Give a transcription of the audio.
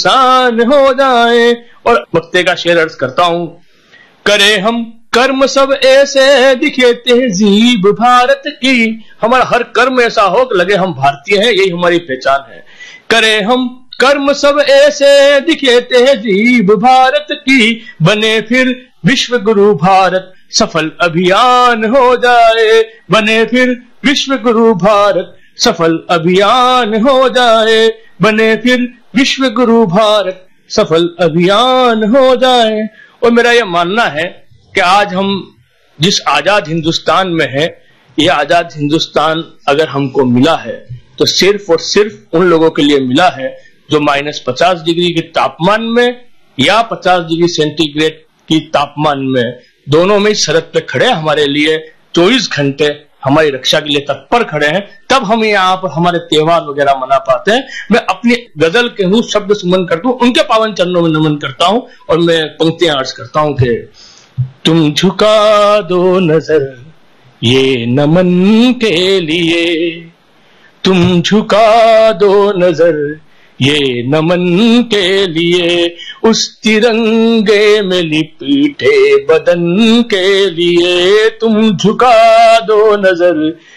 इंसान हो जाए। और वक्ते का शेर अर्ज करता हूं, करे हम कर्म सब ऐसे दिखे तहजीब भारत की। हमारा हर कर्म ऐसा हो कि लगे हम भारतीय हैं, यही हमारी पहचान है। करे हम कर्म सब ऐसे दिखे तहजीब भारत की, बने फिर विश्व गुरु भारत सफल अभियान हो जाए। बने फिर विश्व गुरु भारत सफल अभियान हो जाए। बने फिर विश्व गुरु भारत सफल अभियान हो जाए। और मेरा यह मानना है कि आज हम जिस आजाद हिंदुस्तान में है, यह आजाद हिंदुस्तान अगर हमको मिला है तो सिर्फ और सिर्फ उन लोगों के लिए मिला है जो -50 डिग्री के तापमान में या 50 डिग्री सेंटीग्रेड की तापमान में, दोनों में सरहद पे खड़े हमारे लिए 24 घंटे हमारी रक्षा के लिए तत्पर खड़े हैं। तब हम यहाँ पर हमारे त्योहार वगैरह मना पाते हैं। मैं अपनी गजल के हूँ शब्द सुमन करता हूँ, उनके पावन चरणों में नमन करता हूँ और मैं पंक्तियां अर्ज करता हूँ कि तुम झुका दो नजर ये नमन के लिए, तुम झुका दो नजर ये नमन के लिए, उस तिरंगे में लिपटे बदन के लिए। तुम झुका दो नजर